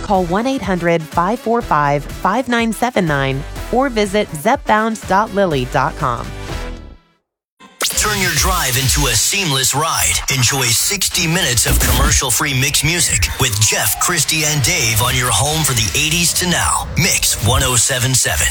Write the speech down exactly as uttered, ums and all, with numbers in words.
call one eight hundred, five four five, five nine seven nine or visit zep bound dot lily dot com. Turn your drive into a seamless ride. Enjoy sixty minutes of commercial-free mix music with Jeff, Christy, and Dave on your home for the eighties to now. Mix one oh seven point seven.